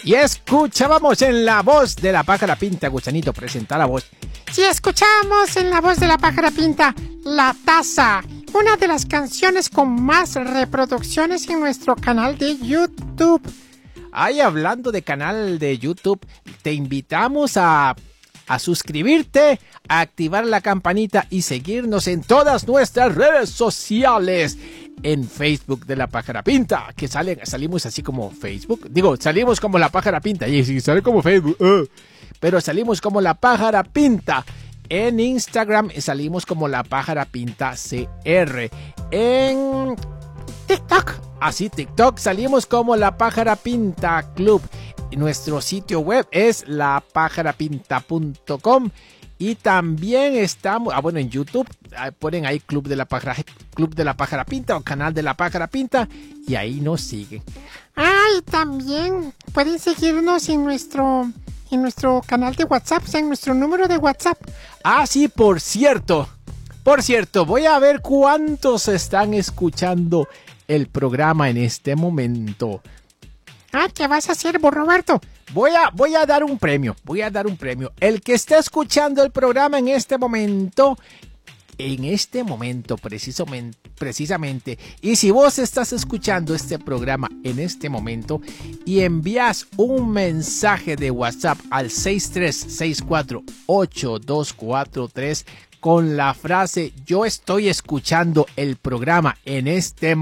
Y escuchábamos en la voz de la pájara pinta, Gusanito, presenta la voz. Sí, escuchamos en la voz de la pájara pinta La Taza, una de las canciones con más reproducciones en nuestro canal de YouTube. Ahí hablando de canal de YouTube, te invitamos a suscribirte, a activar la campanita y seguirnos en todas nuestras redes sociales. En Facebook de la pájara pinta, que salimos así como Facebook. Salimos como la pájara pinta. Y si sale como Facebook, pero salimos como la pájara pinta. En Instagram salimos como la pájara pinta CR. En TikTok salimos como la pájara pinta club. Nuestro sitio web es lapajarapinta.com. Y también estamos, en YouTube ponen ahí Club de la Pájara Pinta o Canal de la Pájara Pinta y ahí nos siguen. Y también pueden seguirnos en nuestro canal de WhatsApp, o sea, en nuestro número de WhatsApp. Sí, por cierto, voy a ver cuántos están escuchando el programa en este momento. ¿Qué vas a hacer, vos, Roberto? Voy a dar un premio. El que está escuchando el programa en este momento precisamente, y si vos estás escuchando este programa en este momento y envías un mensaje de WhatsApp al 63648243 con la frase "yo estoy escuchando el programa en este momento",